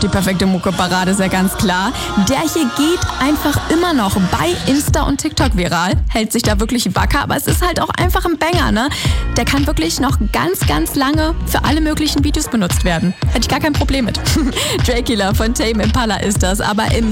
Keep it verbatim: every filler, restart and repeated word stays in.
die perfekte Mucke-Parade, ist ja ganz klar. Der hier geht einfach immer noch bei Insta und TikTok viral. Hält sich da wirklich wacker, aber es ist halt auch einfach ein Banger, ne? Der kann wirklich noch ganz, ganz lange für alle möglichen Videos benutzt werden. Hätte ich gar kein Problem mit. Dracula von Tame Impala ist das, aber im